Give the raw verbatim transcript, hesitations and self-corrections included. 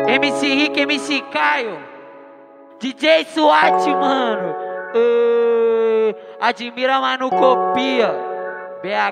M C Rick, M C Caio, D J SWAT, mano. Ei, admira, mas não copia. B H